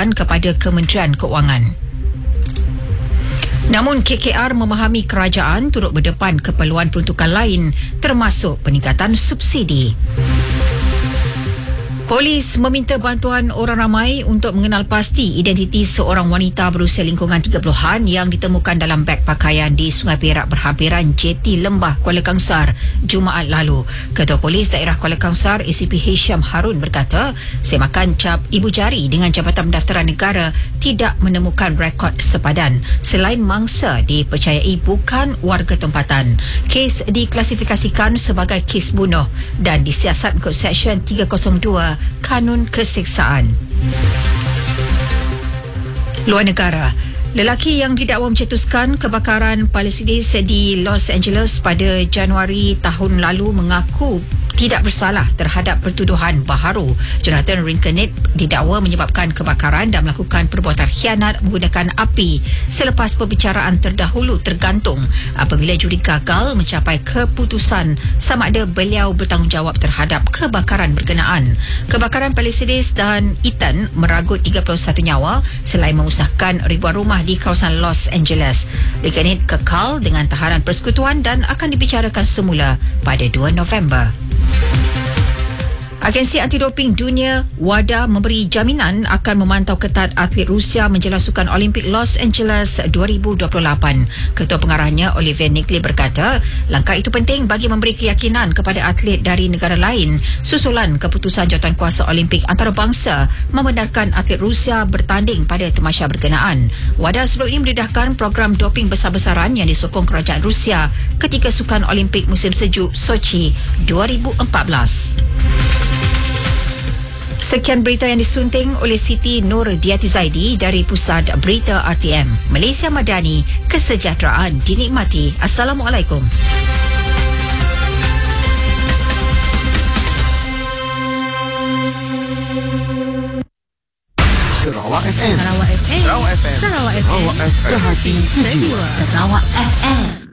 dilaporkan kepada Kementerian Keuangan. Namun KKR memahami kerajaan turut berdepan keperluan peruntukan lain termasuk peningkatan subsidi. Polis meminta bantuan orang ramai untuk mengenal pasti identiti seorang wanita berusia lingkungan 30-an yang ditemukan dalam beg pakaian di Sungai Perak berhampiran JT Lembah Kuala Kangsar Jumaat lalu. Ketua Polis Daerah Kuala Kangsar ACP Hisham Harun berkata, semakan cap ibu jari dengan Jabatan Pendaftaran Negara tidak menemukan rekod sepadan. Selain mangsa dipercayai bukan warga tempatan. Kes diklasifikasikan sebagai kes bunuh dan disiasat mengikut Seksyen 302 Kanun Keseksaan. Luar negara, lelaki yang didakwa mencetuskan kebakaran Palestina di Los Angeles pada Januari tahun lalu mengaku tidak bersalah terhadap pertuduhan baharu. Jonathan Rinkenit didakwa menyebabkan kebakaran dan melakukan perbuatan khianat menggunakan api selepas perbicaraan terdahulu tergantung apabila juri gagal mencapai keputusan sama ada beliau bertanggungjawab terhadap kebakaran berkenaan. Kebakaran Palestina dan Eaton meragut 31 nyawa selain memusnahkan ribuan rumah di kawasan Los Angeles. Rinkenit kekal dengan tahanan persekutuan dan akan dibicarakan semula pada 2 November. Agensi Anti-Doping Dunia WADA memberi jaminan akan memantau ketat atlet Rusia menjelang Sukan Olimpik Los Angeles 2028. Ketua pengarahnya Olivier Nigli berkata, langkah itu penting bagi memberi keyakinan kepada atlet dari negara lain susulan keputusan Jawatankuasa Olimpik antarabangsa membenarkan atlet Rusia bertanding pada tamasya berkenaan. WADA sebelum ini mendedahkan program doping besar-besaran yang disokong kerajaan Rusia ketika Sukan Olimpik musim sejuk Sochi 2014. Sekian berita yang disunting oleh Siti Nur Diati Zaidi dari Pusat Berita RTM. Malaysia Madani, kesejahteraan dinikmati. Assalamualaikum. Sarawak FM. Sarawak FM. Sarawak FM. Sarawak FM. Sarawak FM. Sehati sejiwa. Sarawak FM.